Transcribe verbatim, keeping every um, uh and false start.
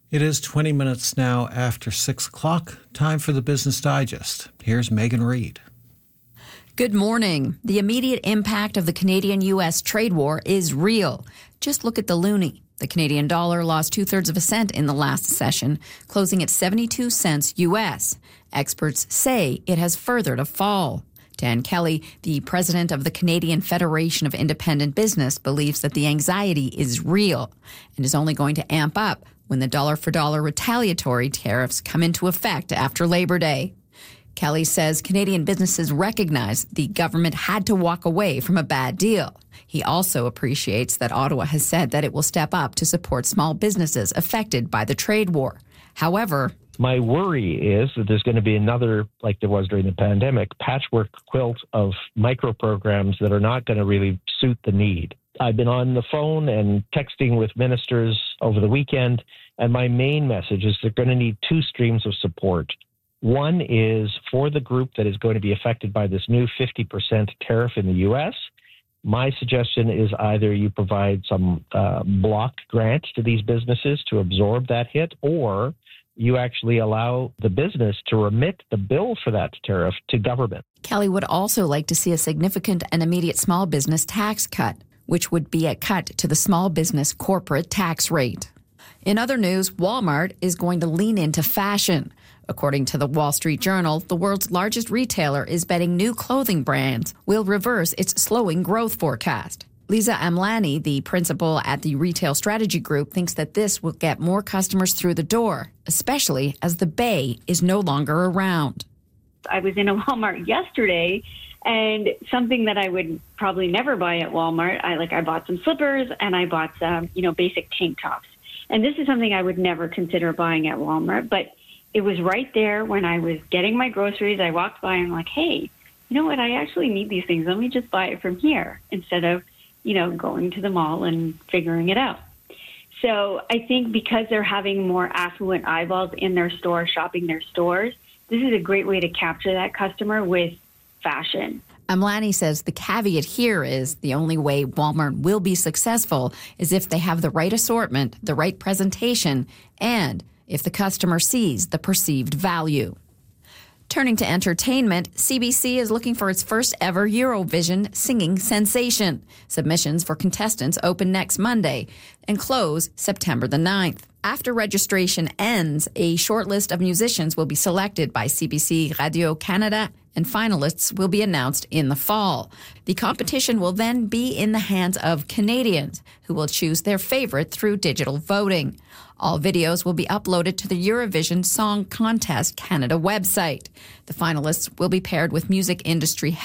It is twenty minutes now after six o'clock. Time for the Business Digest. Here's Megan Reed. Good morning. The immediate impact of the Canadian-U S trade war is real. Just look at the loonie. The Canadian dollar lost two-thirds of a cent in the last session, closing at seventy-two cents U S. Experts say it has further to fall. Dan Kelly, the president of the Canadian Federation of Independent Business, believes that the anxiety is real and is only going to amp up when the dollar-for-dollar retaliatory tariffs come into effect after Labor Day. Kelly says Canadian businesses recognize the government had to walk away from a bad deal. He also appreciates that Ottawa has said that it will step up to support small businesses affected by the trade war. However, my worry is that there's going to be another, like there was during the pandemic, patchwork quilt of micro programs that are not going to really suit the need. I've been on the phone and texting with ministers over the weekend, and my main message is they're going to need two streams of support. One is for the group that is going to be affected by this new fifty percent tariff in the U S. My suggestion is either you provide some uh, block grant to these businesses to absorb that hit, or you actually allow the business to remit the bill for that tariff to government. Kelly would also like to see a significant and immediate small business tax cut, which would be a cut to the small business corporate tax rate. In other news, Walmart is going to lean into fashion. According to the Wall Street Journal, the world's largest retailer is betting new clothing brands will reverse its slowing growth forecast. Lisa Amlani, the principal at the Retail Strategy Group, thinks that this will get more customers through the door, especially as the Bay is no longer around. I was in a Walmart yesterday, and something that I would probably never buy at Walmart, I like I bought some slippers and I bought some, you know, basic tank tops. And this is something I would never consider buying at Walmart, but it was right there when I was getting my groceries. I walked by and I'm like, hey, you know what? I actually need these things. Let me just buy it from here instead of, you know, going to the mall and figuring it out. So I think because they're having more affluent eyeballs in their store, shopping their stores, this is a great way to capture that customer with fashion. Amlani says the caveat here is the only way Walmart will be successful is if they have the right assortment, the right presentation, and if the customer sees the perceived value. Turning to entertainment, C B C is looking for its first ever Eurovision singing sensation. Submissions for contestants open next Monday and close September the ninth. After registration ends, a short list of musicians will be selected by C B C Radio-Canada, and finalists will be announced in the fall. The competition will then be in the hands of Canadians, who will choose their favorite through digital voting. All videos will be uploaded to the Eurovision Song Contest Canada website. The finalists will be paired with music industry